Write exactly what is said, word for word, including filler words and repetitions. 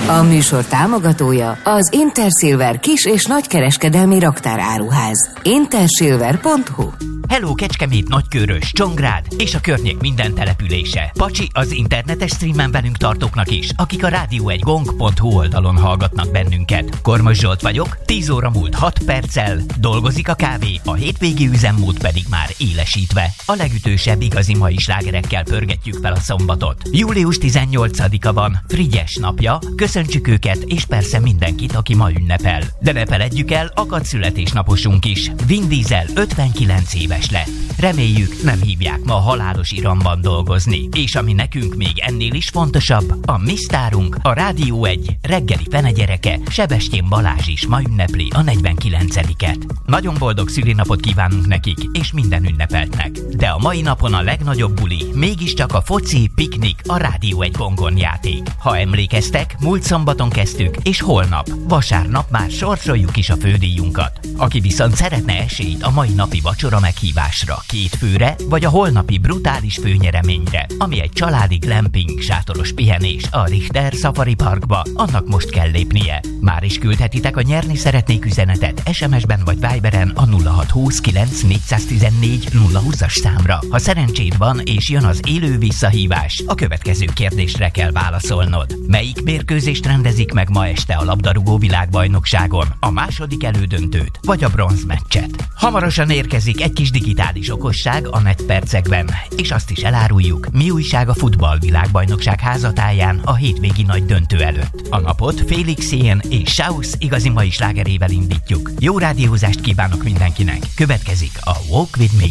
A műsor támogatója az Intersilver kis- és nagykereskedelmi raktáráruház. intersilver pont hu. Hello Kecskemét, Nagykőrös, Csongrád és a környék minden települése. Pacsi az internetes streamen velünk tartóknak is, akik a rádió egy gong pont hu oldalon hallgatnak bennünket. Kormos Zsolt vagyok, tíz óra múlt hat perccel, dolgozik a kávé, a hétvégi üzemmód pedig már élesítve. A legütősebb igazi mai slágerekkel pörgetjük fel a szombatot. július tizennyolcadika van, Frigyes napja, köszöntsük őket és persze mindenkit, aki ma ünnepel. De ne feledjük el, akad születésnaposunk is. Vin Diesel ötvenkilenc éves lett. Reméljük, nem hívják ma halálos iramban dolgozni. És ami nekünk még ennél is fontosabb, a mi sztárunk, a Rádió egy reggeli fenegyereke, Sebestyén Balázs is ma ünnepli a negyvenkilencediket. Nagyon boldog szülinapot kívánunk nekik, és minden ünnepeltnek. De a mai napon a legnagyobb buli mégiscsak a foci, piknik, a Rádió egy gongon játék. Ha emlékeztek, múlt szombaton kezdtük, és holnap, vasárnap már sorsoljuk is a fődíjunkat. Aki viszont szeretne esélyt a mai napi vacsora meghívásra, két főre, vagy a holnapi brutális főnyereményre, ami egy családi glamping sátoros pihenés a Richter Safari Parkba, annak most kell lépnie. Már is küldhetitek a nyerni szeretnék üzenetet es em es-ben vagy Viberen a nulla hat húsz kilenc négyszáztizennégy nulla húszas számra. Ha szerencséd van és jön az élő visszahívás, a következő kérdésre kell válaszolnod. Melyik mérkőzést rendezik meg ma este a labdarúgó világbajnokságon? A második elődöntőt vagy a bronzmeccset? Hamarosan érkezik egy kis digitális okosság a netpercekben, és azt is eláruljuk, mi újság a futballvilágbajnokság házatáján a hétvégi nagy döntő előtt. A napot Félix Jén és Schaus igazi mai slágerével indítjuk. Jó rádiózást kívánok mindenkinek! Következik a Walk With Me.